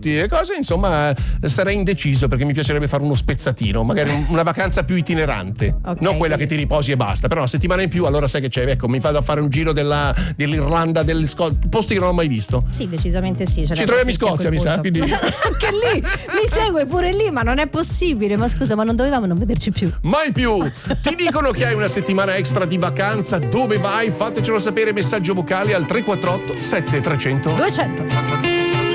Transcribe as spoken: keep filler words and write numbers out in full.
tutti e cose, insomma sarei indeciso perché mi piacerebbe fare uno spezzatino, magari una vacanza più itinerante, okay, non quella che ti riposi e basta, però una settimana in più, allora sai che c'è, ecco, mi vado a fare un giro della, dell'Irlanda, delle Scozia, posti che non ho mai visto. Sì, decisamente sì. Ci troviamo in Scozia, mi sa, quindi... anche lì mi segue pure lì, ma non è possibile. Ma scusa, ma non dovevamo non vederci più? Mai più. Ti dicono che hai una settimana extra di vacanza, dove vai? Fatecelo sapere, messaggio vocale al tre quattro otto sette tre zero zero duecento.